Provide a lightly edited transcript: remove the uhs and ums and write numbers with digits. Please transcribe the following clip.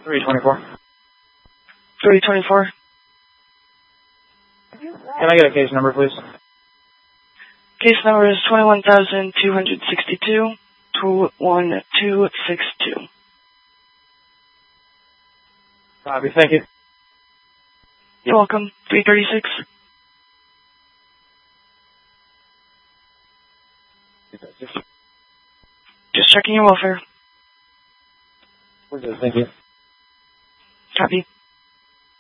324. 324. Can I get a case number, please? Case number is 21,262 21262. Copy, thank you. You're welcome. 336. Just checking your welfare. We're good, thank you. Copy.